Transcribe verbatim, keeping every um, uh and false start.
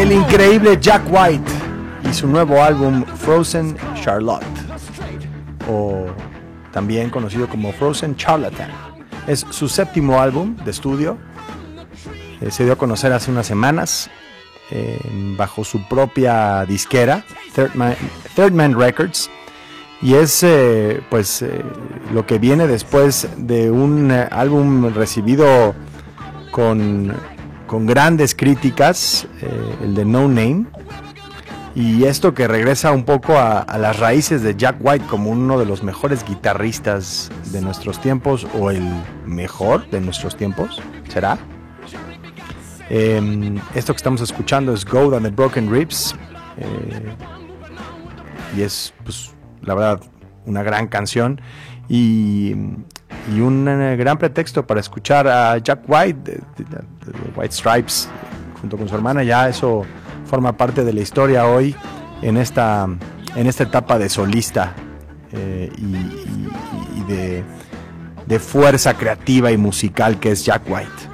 el increíble Jack White y su nuevo álbum Frozen Charlotte, o también conocido como Frozen Charlatan. Es su séptimo álbum de estudio. Eh, se dio a conocer hace unas semanas eh, bajo su propia disquera, Third Man, Third Man Records, y es eh, pues eh, lo que viene después de un eh, álbum recibido con, con grandes críticas, eh, el de No Name, y esto que regresa un poco a, a las raíces de Jack White como uno de los mejores guitarristas de nuestros tiempos, o el mejor de nuestros tiempos, ¿será? Eh, esto que estamos escuchando es Gold and the Broken Ribs, eh, y es, pues, la verdad, una gran canción y, y un eh, gran pretexto para escuchar a Jack White de, de, de White Stripes junto con su hermana. Ya eso forma parte de la historia hoy en esta, en esta etapa de solista eh, y, y, y de, de fuerza creativa y musical que es Jack White.